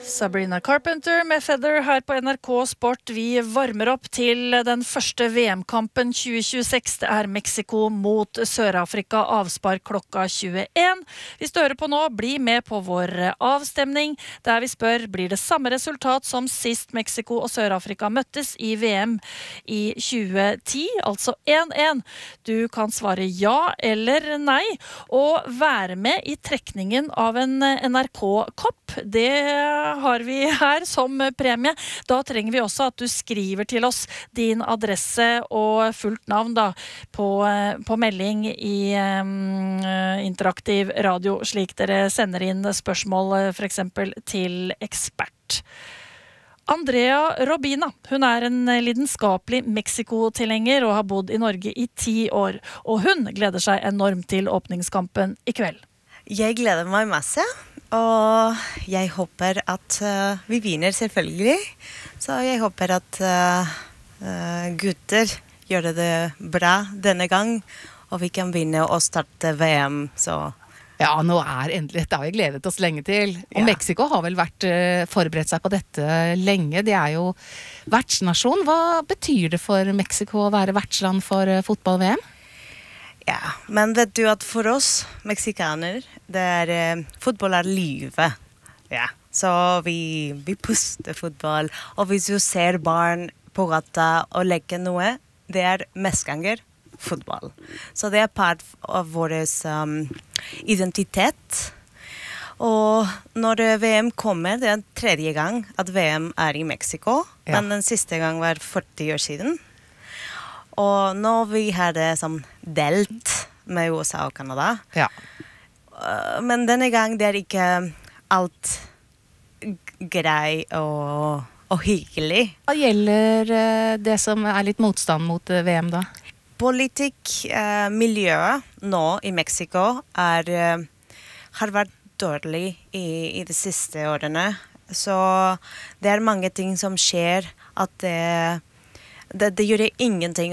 Sabrina Carpenter med Feather her på NRK Sport. Vi varmer opp til den første VM-kampen 2026. Det Mexico mot Sør-Afrika, avspark klokka 21. Hvis du hører på nå, bli med på vår avstemning, der vi spør, blir det samme resultat som sist Mexico og Sør-Afrika møttes i VM i 2010, altså 1-1. Du kan svare ja eller nei, og være med i trekningen av en NRK-kopp. Det har vi her som premie. Da trenger vi også at du skriver til oss din adresse og fullt navn da, på melding i interaktiv radio, slik dere sender inn spørsmål for eksempel til ekspert. Andrea Robina, hun en lidenskapelig Mexico-tilhenger og har bodd i Norge i 10 år, og hun gleder seg enormt til åpningskampen i kveld. Jeg gleder meg masse, og jeg håper at vi vinner selvfølgelig. Så jeg håper at gutter gjør det bra denne gang, og vi kan vinne og starte VM. Så. Ja, nå endelig, dette har vi gledet oss lenge til. Og Ja. Mexico har vel forberedt seg på dette lenge. De jo vertsnasjon. Hva betyr det for Mexico å være vertsland for fotball-VM? Ja, men vet du at for oss meksikaner, fotball livet. Ja, så vi puster fotball, og hvis du ser barn på gata og leker noe, det mest ganger fotball. Så det part av vår identitet. Og når VM kommer, det 3. gang at VM i Mexico, Ja. men den siste gang var 40 år siden. Og nå vi har det som delt med USA og Kanada. Ja. Men denne gang det ikke alt grei og hyggelig. Hva gjelder det som litt motstand mot VM da? Politikk, miljøet nå i Mexico har vært dårlig i de siste årene. Så det mange ting som skjer at det gjør ingenting